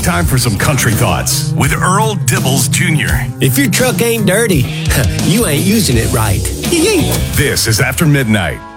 time for some country thoughts with Earl Dibbles Jr. If your truck ain't dirty, you ain't using it right. This is After Midnight.